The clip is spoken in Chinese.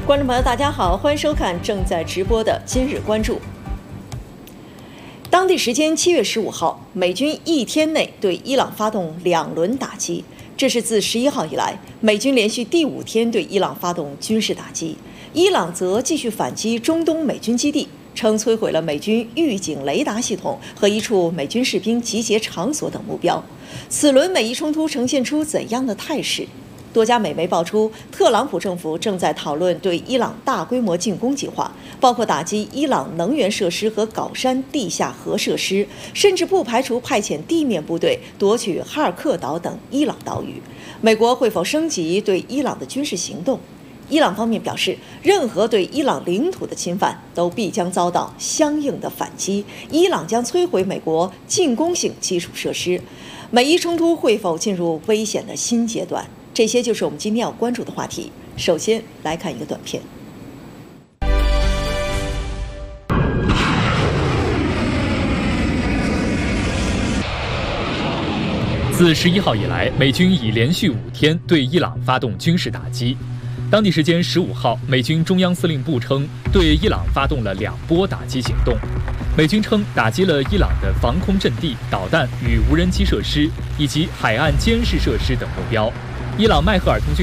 观众朋友，大家好，欢迎收看正在直播的今日关注。当地时间7月15号，美军一天内对伊朗发动2轮打击，这是自11号以来，美军连续第5天对伊朗发动军事打击。伊朗则继续反击中东美军基地，称摧毁了美军预警雷达系统和一处美军士兵集结场所等目标。此轮美伊冲突呈现出怎样的态势？多家美媒爆出，特朗普政府正在讨论对伊朗大规模进攻计划，包括打击伊朗能源设施和搞山地下核设施，甚至不排除派遣地面部队夺取哈尔克岛等伊朗岛屿。美国会否升级对伊朗的军事行动？伊朗方面表示，任何对伊朗领土的侵犯都必将遭到相应的反击，伊朗将摧毁美国进攻性基础设施。美伊冲突会否进入危险的新阶段？这些就是我们今天要关注的话题。首先来看一个短片。 自11号以来，美军已连续5天对伊朗发动军事打击。当地时间15号，美军中央司令部称，对伊朗发动了2波打击行动。美军称打击了伊朗的防空阵地、导弹与无人机设施，以及海岸监视设施等目标。伊朗迈赫尔通讯